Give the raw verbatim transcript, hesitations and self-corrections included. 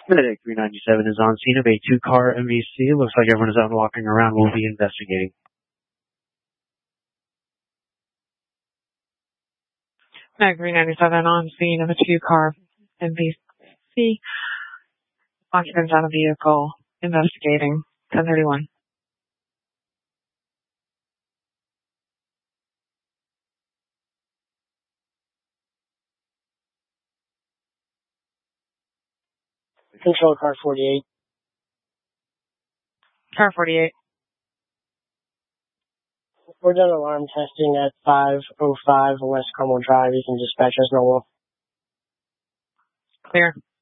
Medic three ninety-seven is on scene of a two-car M V C. Looks like everyone is out and walking around. We'll be investigating. Medic three ninety-seven on scene of a two-car M V C. Occupants on a vehicle. Investigating. ten thirty-one. Control car forty-eight. Car forty-eight. We're done alarm testing at five oh five West Cromwell Drive. You can dispatch as normal. Clear.